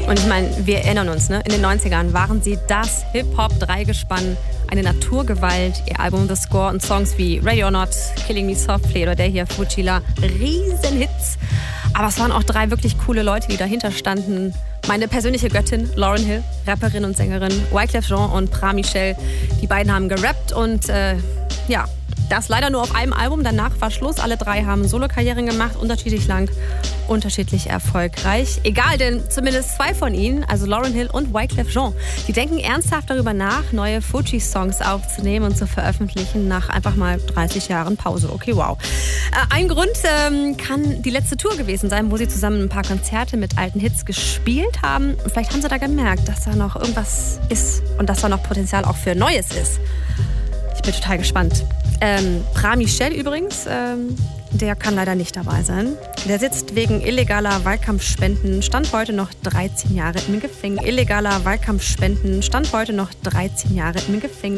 Und ich meine, wir erinnern uns, ne? In den 90ern waren sie das Hip-Hop-Dreigespann, eine Naturgewalt. Ihr Album The Score und Songs wie Ready or Not, Killing Me Softly oder der hier Fuchila, Riesenhits. Aber es waren auch 3 wirklich coole Leute, die dahinter standen. Meine persönliche Göttin, Lauryn Hill, Rapperin und Sängerin, Wyclef Jean und Pra Michel. Die beiden haben gerappt und ja, das leider nur auf einem Album. Danach war Schluss. Alle 3 haben Solokarrieren gemacht, unterschiedlich lang, unterschiedlich erfolgreich. Egal, denn zumindest 2 von ihnen, also Lauryn Hill und Wyclef Jean, die denken ernsthaft darüber nach, neue Fugees-Songs aufzunehmen und zu veröffentlichen nach einfach mal 30 Jahren Pause. Okay, wow. Ein Grund kann die letzte Tour gewesen sein, wo sie zusammen ein paar Konzerte mit alten Hits gespielt haben. Und vielleicht haben sie da gemerkt, dass da noch irgendwas ist und dass da noch Potenzial auch für Neues ist. Ich bin total gespannt. Pra Michel übrigens, der kann leider nicht dabei sein. Der sitzt wegen illegaler Wahlkampfspenden, stand heute noch 13 Jahre im Gefängnis. Illegaler Wahlkampfspenden, stand heute noch 13 Jahre im Gefängnis.